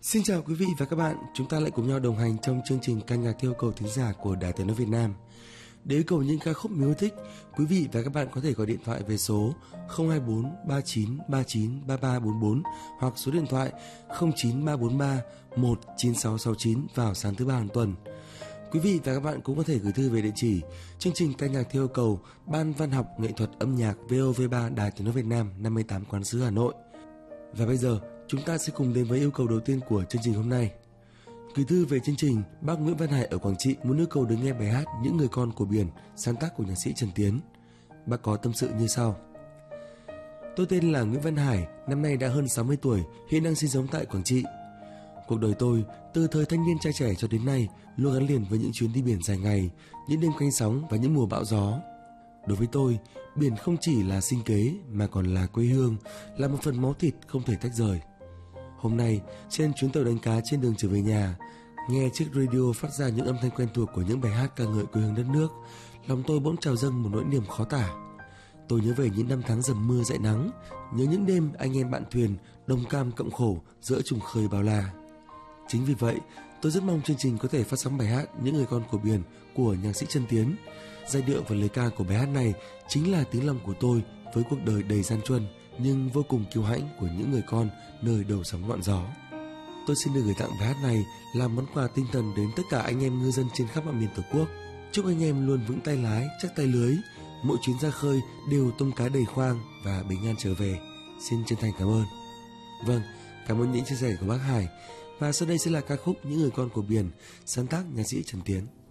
Xin chào quý vị và các bạn, chúng ta lại cùng nhau đồng hành trong chương trình ca nhạc theo cầu thính giả của Đài Tiếng nói Việt Nam. Để yêu cầu những ca khúc mình yêu thích, quý vị và các bạn có thể gọi điện thoại về số 024 39 39 3344 hoặc số điện thoại 09343 19669 vào sáng thứ ba hàng tuần. Quý vị và các bạn cũng có thể gửi thư về địa chỉ chương trình ca nhạc theo yêu cầu Ban Văn học Nghệ thuật âm nhạc VOV3 Đài Tiếng nói Việt Nam 58 Quán sứ Hà Nội. Và bây giờ chúng ta sẽ cùng đến với yêu cầu đầu tiên của chương trình hôm nay. Gửi thư về chương trình, bác Nguyễn Văn Hải ở Quảng Trị muốn yêu cầu được nghe bài hát Những Người Con Của Biển, sáng tác của nhạc sĩ Trần Tiến. Bác có tâm sự như sau. Tôi tên là Nguyễn Văn Hải, năm nay đã hơn 60 tuổi, hiện đang sinh sống tại Quảng Trị. Cuộc đời tôi, từ thời thanh niên trai trẻ cho đến nay, luôn gắn liền với những chuyến đi biển dài ngày, những đêm canh sóng và những mùa bão gió. Đối với tôi, biển không chỉ là sinh kế mà còn là quê hương, là một phần máu thịt không thể tách rời. Hôm nay, trên chuyến tàu đánh cá trên đường trở về nhà, nghe chiếc radio phát ra những âm thanh quen thuộc của những bài hát ca ngợi quê hương đất nước, lòng tôi bỗng trào dâng một nỗi niềm khó tả. Tôi nhớ về những năm tháng dầm mưa dậy nắng, nhớ những đêm anh em bạn thuyền đồng cam cộng khổ giữa trùng khơi bao la. Chính vì vậy, tôi rất mong chương trình có thể phát sóng bài hát Những Người Con Của Biển của nhạc sĩ Trần Tiến. Giai điệu và lời ca của bài hát này chính là tiếng lòng của tôi với cuộc đời đầy gian truân nhưng vô cùng kiêu hãnh của những người con nơi đầu sóng ngọn gió. Tôi xin được gửi tặng bài hát này làm món quà tinh thần đến tất cả anh em ngư dân trên khắp mọi miền Tổ quốc. Chúc anh em luôn vững tay lái, chắc tay lưới, mỗi chuyến ra khơi đều tôm cá đầy khoang và bình an trở về. Xin chân thành cảm ơn. Vâng, cảm ơn những chia sẻ của bác Hải. Và sau đây sẽ là ca khúc Những Người Con Của Biển, sáng tác nhạc sĩ Trần Tiến.